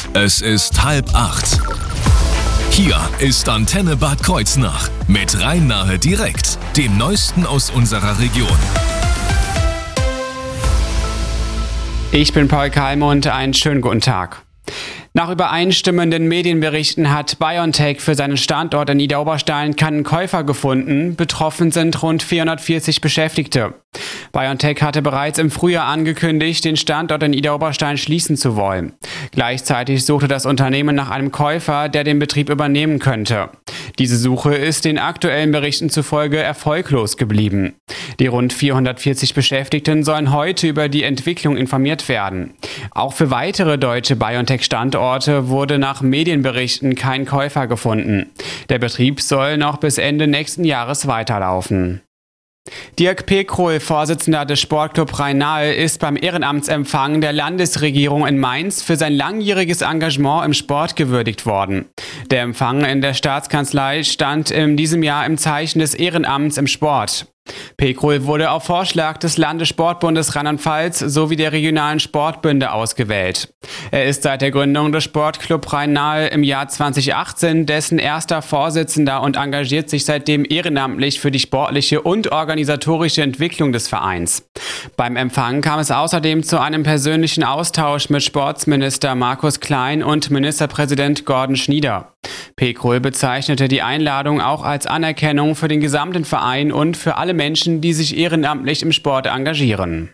Es ist 7:30. Hier ist Antenne Bad Kreuznach mit Rhein-Nahe direkt, dem Neuesten aus unserer Region. Ich bin Paul Kalmund, einen schönen guten Tag. Nach übereinstimmenden Medienberichten hat BioNTech für seinen Standort in Niederoberstein keinen Käufer gefunden. Betroffen sind rund 440 Beschäftigte. BioNTech hatte bereits im Frühjahr angekündigt, den Standort in Niederoberstein schließen zu wollen. Gleichzeitig suchte das Unternehmen nach einem Käufer, der den Betrieb übernehmen könnte. Diese Suche ist den aktuellen Berichten zufolge erfolglos geblieben. Die rund 440 Beschäftigten sollen heute über die Entwicklung informiert werden. Auch für weitere deutsche BioNTech-Standorte wurde nach Medienberichten kein Käufer gefunden. Der Betrieb soll noch bis Ende nächsten Jahres weiterlaufen. Dirk Pekrohl, Vorsitzender des Sportclub Rhein-Nahe, ist beim Ehrenamtsempfang der Landesregierung in Mainz für sein langjähriges Engagement im Sport gewürdigt worden. Der Empfang in der Staatskanzlei stand in diesem Jahr im Zeichen des Ehrenamts im Sport. Pekrohl wurde auf Vorschlag des Landessportbundes Rheinland-Pfalz sowie der regionalen Sportbünde ausgewählt. Er ist seit der Gründung des Sportclub Rhein-Nahe im Jahr 2018 dessen erster Vorsitzender und engagiert sich seitdem ehrenamtlich für die sportliche und organisatorische Entwicklung des Vereins. Beim Empfang kam es außerdem zu einem persönlichen Austausch mit Sportsminister Markus Klein und Ministerpräsident Gordon Schnieder. Pekrohl bezeichnete die Einladung auch als Anerkennung für den gesamten Verein und für alle Menschen, die sich ehrenamtlich im Sport engagieren.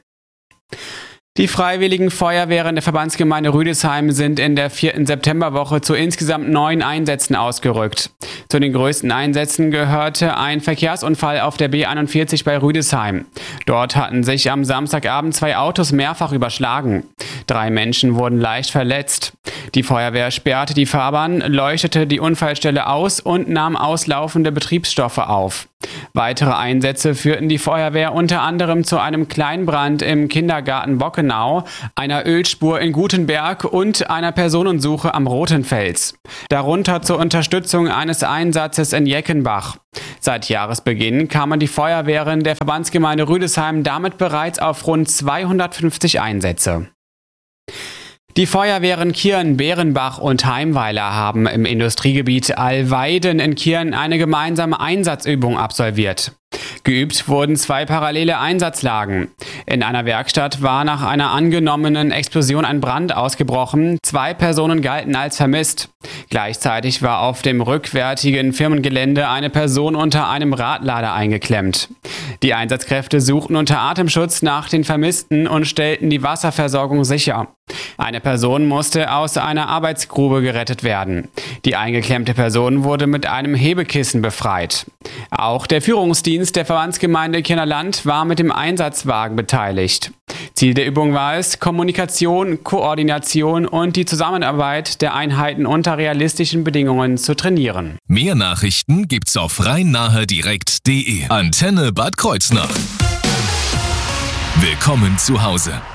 Die Freiwilligen Feuerwehren der Verbandsgemeinde Rüdesheim sind in der 4. Septemberwoche zu insgesamt 9 Einsätzen ausgerückt. Zu den größten Einsätzen gehörte ein Verkehrsunfall auf der B41 bei Rüdesheim. Dort hatten sich am Samstagabend 2 Autos mehrfach überschlagen. 3 Menschen wurden leicht verletzt. Die Feuerwehr sperrte die Fahrbahn, leuchtete die Unfallstelle aus und nahm auslaufende Betriebsstoffe auf. Weitere Einsätze führten die Feuerwehr unter anderem zu einem Kleinbrand im Kindergarten Bockenau, einer Ölspur in Gutenberg und einer Personensuche am Rotenfels. Darunter zur Unterstützung eines Einsatzes in Jeckenbach. Seit Jahresbeginn kamen die Feuerwehren der Verbandsgemeinde Rüdesheim damit bereits auf rund 250 Einsätze. Die Feuerwehren Kirn, Bärenbach und Heimweiler haben im Industriegebiet Allweiden in Kirn eine gemeinsame Einsatzübung absolviert. Geübt wurden 2 parallele Einsatzlagen. In einer Werkstatt war nach einer angenommenen Explosion ein Brand ausgebrochen. 2 Personen galten als vermisst. Gleichzeitig war auf dem rückwärtigen Firmengelände eine Person unter einem Radlader eingeklemmt. Die Einsatzkräfte suchten unter Atemschutz nach den Vermissten und stellten die Wasserversorgung sicher. Eine Person musste aus einer Arbeitsgrube gerettet werden. Die eingeklemmte Person wurde mit einem Hebekissen befreit. Auch der Führungsdienst der Verbandsgemeinde Kirner Land war mit dem Einsatzwagen beteiligt. Ziel der Übung war es, Kommunikation, Koordination und die Zusammenarbeit der Einheiten unter realistischen Bedingungen zu trainieren. Mehr Nachrichten gibt's auf rheinnahedirekt.de. Antenne Bad Kreuznach. Willkommen zu Hause.